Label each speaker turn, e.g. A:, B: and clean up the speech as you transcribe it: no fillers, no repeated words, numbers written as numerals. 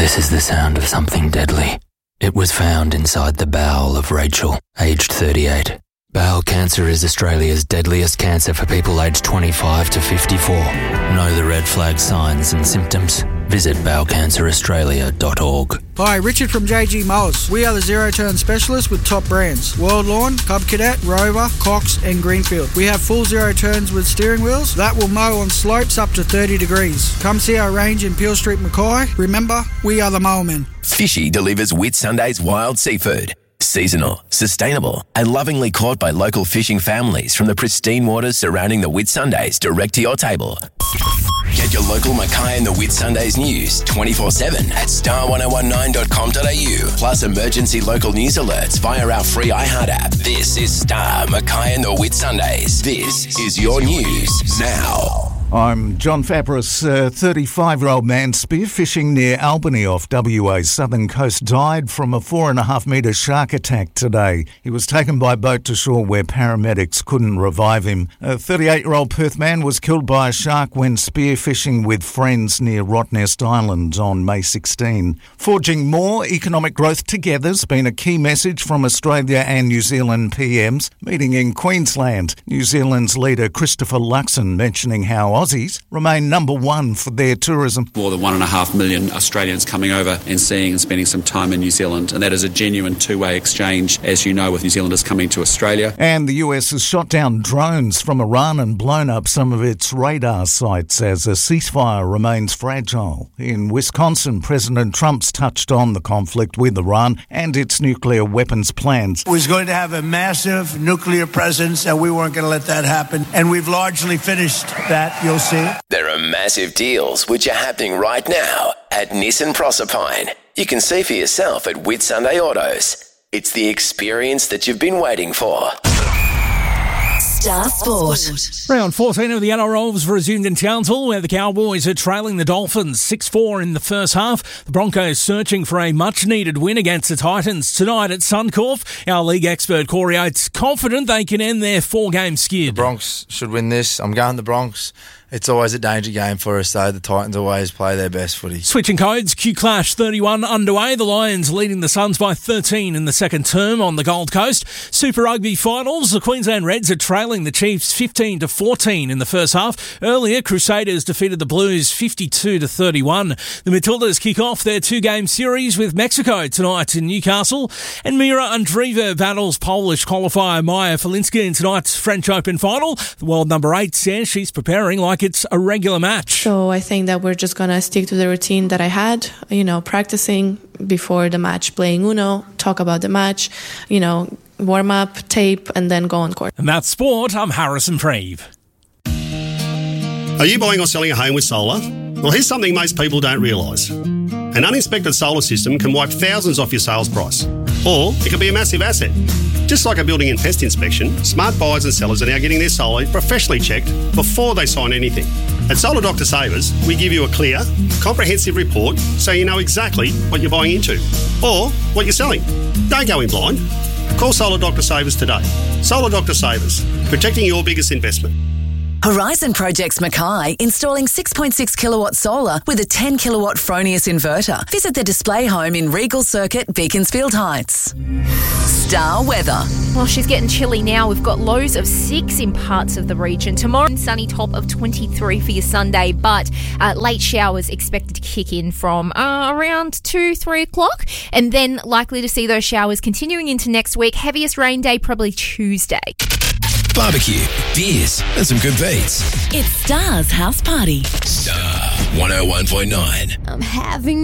A: This is the sound of something deadly. It was found inside the bowel of Rachel, aged 38. Bowel cancer is Australia's deadliest cancer for people aged 25 to 54. Know the red flag signs and symptoms? Visit bowelcanceraustralia.org.
B: Hi, Richard from JG Mowers. We are the zero-turn specialists with top brands. World Lawn, Cub Cadet, Rover, Cox and Greenfield. We have full zero turns with steering wheels that will mow on slopes up to 30 degrees. Come see our range in Peel Street, Mackay. Remember, we are the Mowermen.
C: Fishy delivers Whitsundays wild seafood. Seasonal, sustainable, and lovingly caught by local fishing families from the pristine waters surrounding the Whitsundays direct to your table. Get your local Mackay and the Whitsundays news 24/7 at star1019.com.au, plus emergency local news alerts via our free iHeart app. This is Star Mackay and the Whitsundays. This is your news now.
D: I'm John Fabris. A 35-year-old man spearfishing near Albany off WA's southern coast died from a 4.5-metre shark attack today. He was taken by boat to shore where paramedics couldn't revive him. A 38-year-old Perth man was killed by a shark when spearfishing with friends near Rottnest Island on May 16. Forging more economic growth together's been a key message from Australia and New Zealand PMs meeting in Queensland. New Zealand's leader Christopher Luxon mentioning how Aussies remain number one for their tourism.
E: More than 1.5 million Australians coming over and seeing and spending some time in New Zealand, and that is a genuine two-way exchange, as you know, with New Zealanders coming to Australia.
D: And the US has shot down drones from Iran and blown up some of its radar sites as a ceasefire remains fragile. In Wisconsin, President Trump's touched on the conflict with Iran and its nuclear weapons plans.
F: It was going to have a massive nuclear presence, and we weren't going to let that happen, and we've largely finished that. You'll see.
C: There are massive deals which are happening right now at Nissan Proserpine. You can see for yourself at Whitsunday Autos. It's the experience that you've been waiting for.
G: Star Sport.
H: Round 14 of the NRL was resumed in Townsville, where the Cowboys are trailing the Dolphins 6-4 in the first half. The Broncos searching for a much-needed win against the Titans tonight at Suncorp. Our league expert Corey Oates confident they can end their four-game skid.
I: The Bronx should win this. I'm going the Bronx. It's always a danger game for us, though. The Titans always play their best footy.
H: Switching codes, Q-Clash 31 underway. The Lions leading the Suns by 13 in the second term on the Gold Coast. Super Rugby finals. The Queensland Reds are trailing the Chiefs 15-14 in the first half. Earlier, Crusaders defeated the Blues 52-31. The Matildas kick off their two-game series with Mexico tonight in Newcastle. And Mira Andreeva battles Polish qualifier Maya Falinska in tonight's French Open final. The world number 8 says she's preparing like it's a regular match.
J: So I think that we're just going to stick to the routine that I had, practicing before the match, playing Uno, talk about the match, warm up, tape, and then go on court.
H: And that's sport. I'm Harrison Preeve.
K: Are you buying or selling a home with solar? Well, here's something most people don't realise. An uninspected solar system can wipe thousands off your sales price. Or it can be a massive asset. Just like a building and pest inspection, smart buyers and sellers are now getting their solar professionally checked before they sign anything. At Solar Doctor Savers, we give you a clear, comprehensive report so you know exactly what you're buying into or what you're selling. Don't go in blind. Call Solar Doctor Savers today. Solar Doctor Savers, protecting your biggest investment.
G: Horizon Projects Mackay installing 6.6 kilowatt solar with a 10 kilowatt Fronius inverter. Visit the display home in Regal Circuit, Beaconsfield Heights. Star weather.
L: Well, she's getting chilly now. We've got lows of 6 in parts of the region. Tomorrow, sunny top of 23 for your Sunday, but late showers expected to kick in from around 2-3 o'clock, and then likely to see those showers continuing into next week. Heaviest rain day probably Tuesday.
C: Barbecue, beers, and some good beats.
G: It's Star's House Party.
C: Star 101.9.
L: I'm having